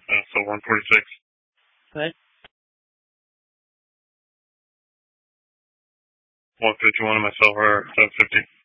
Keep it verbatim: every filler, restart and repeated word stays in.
Uh, so one forty-six. Okay. one fifty-one on my silver, seven fifty.